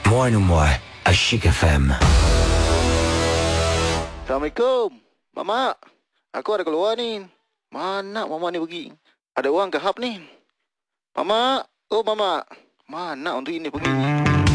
Moi ou moi, à Chic FM. Assalamualaikum. Mama, aku ada keluar ni. Mana mama ni pergi? Ada orang ke hub ni? Mama, oh mama. Mana untuk ini pergi?